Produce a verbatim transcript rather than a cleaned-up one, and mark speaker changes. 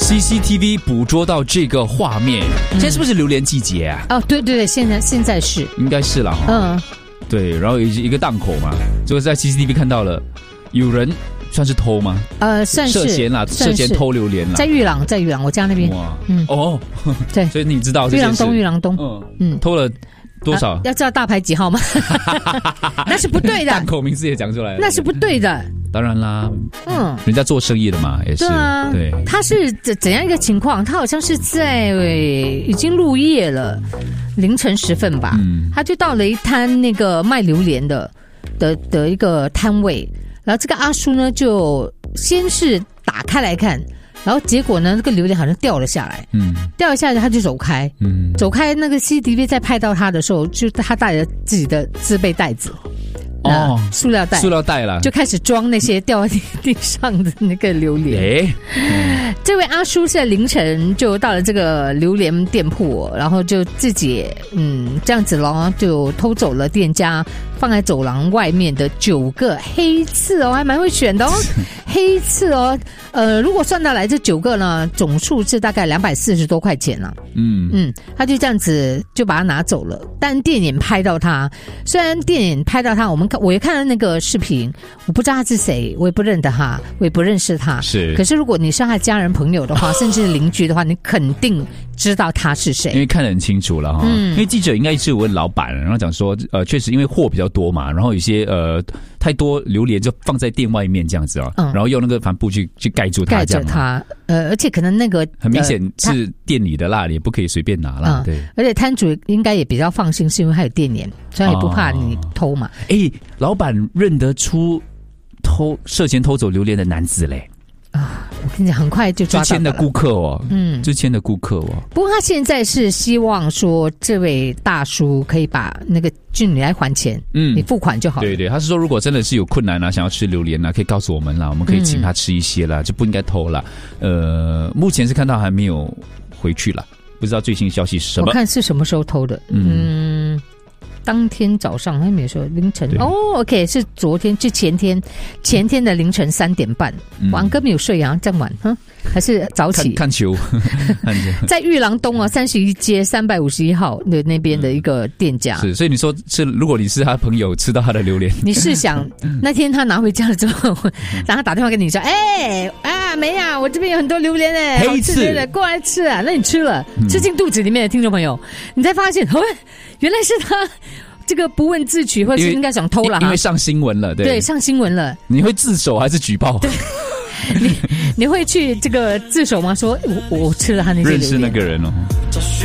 Speaker 1: C C T V 捕捉到这个画面，现在是不是榴莲季节啊？
Speaker 2: 哦，对对对，现在现在是，
Speaker 1: 应该是啦。
Speaker 2: 嗯，
Speaker 1: 对，然后有一个档口嘛，就是在 C C T V 看到了有人算是偷吗？
Speaker 2: 呃，算是
Speaker 1: 涉嫌啦，涉嫌偷榴莲啦，
Speaker 2: 在玉朗，在玉朗我家那边。哇，
Speaker 1: 嗯，哦，
Speaker 2: 对，
Speaker 1: 所以你知道这
Speaker 2: 玉朗东，玉朗东，
Speaker 1: 嗯嗯，偷了。多少、
Speaker 2: 啊？要知道大牌几号吗？那是不对的。
Speaker 1: 档口名字也讲出来了，
Speaker 2: 那是不对的。
Speaker 1: 当然啦，嗯，人家做生意的嘛，也是。
Speaker 2: 对啊，对。他是怎怎样一个情况？他好像是在已经入夜了，凌晨时分吧，嗯、他就到了一摊那个卖榴莲的的的一个摊位，然后这个阿叔呢，就先是打开来看。然后结果呢，那个榴莲好像掉了下来，嗯，掉了下来他就走开，嗯，走开。那个 C C T V 在拍到他的时候，就他带着自己的自备袋子，哦，塑料袋，
Speaker 1: 塑料袋了， 嗯
Speaker 2: 就开始装那些掉在地地上的那个榴莲。诶，嗯、这位阿叔是在凌晨就到了这个榴莲店铺，然后就自己嗯这样子咯，就偷走了店家放在走廊外面的九个黑刺哦，还蛮会选的哦，黑刺哦，呃，如果算下来这九个呢，总数是大概两百四十多块钱了。嗯嗯，他就这样子就把它拿走了，但电影拍到他，虽然电影拍到他，我们看我也看了那个视频，我不知道他是谁，我也不认得他，我也不认识他。
Speaker 1: 是，
Speaker 2: 可是如果你是他家人朋友的话，甚至邻居的话，你肯定知道他是谁，
Speaker 1: 因为看得很清楚了哈。嗯，因为记者应该是问老板，然后讲说，呃，确实因为货比较多嘛，然后有些呃太多榴莲就放在店外面这样子啊，嗯、然后用那个帆布去去盖住它，
Speaker 2: 盖着它。呃，而且可能那个
Speaker 1: 很明显是店里的啦，也不可以随便拿啦。嗯、对，
Speaker 2: 而且摊主应该也比较放心，是因为他有店员，所以也不怕你偷嘛。
Speaker 1: 哎、哦，老板认得出偷涉嫌偷走榴莲的男子嘞。
Speaker 2: 啊，我跟你讲，很快就抓到了。
Speaker 1: 之前的顾客哦，嗯，之前的顾客哦。
Speaker 2: 不过他现在是希望说，这位大叔可以把那个就你来还钱，嗯，你付款就好了。
Speaker 1: 对对，他是说如果真的是有困难啊，想要吃榴莲啊，可以告诉我们啦，我们可以请他吃一些啦，嗯、就不应该偷啦。呃，目前是看到还没有回去啦，不知道最新消息是什么。
Speaker 2: 我看是什么时候偷的，嗯。嗯当天早上还没有说凌晨哦 ，OK 是昨天就前天前天的凌晨三点半，王哥没有睡啊，这样晚哼，还是早起
Speaker 1: 看, 看球，
Speaker 2: 在玉廊东啊三十一街三百五十一号的那边的一个店家、
Speaker 1: 嗯、是，所以你说是，如果你是他朋友吃到他的榴莲，
Speaker 2: 你试想那天他拿回家了之后，然后打电话跟你说，哎、欸、啊梅啊，我这边有很多榴莲哎，
Speaker 1: 黑刺
Speaker 2: 的，过来吃啊，那你吃了，吃进肚子里面的听众朋友，你才发现哦，原来是他。这个不问自取，或者是应该想偷了哈，
Speaker 1: 因为上新闻了，对，
Speaker 2: 对，上新闻了。
Speaker 1: 你会自首还是举报？
Speaker 2: 对，你你会去这个自首吗？说我我吃了他那些榴莲，
Speaker 1: 认识那个人哦。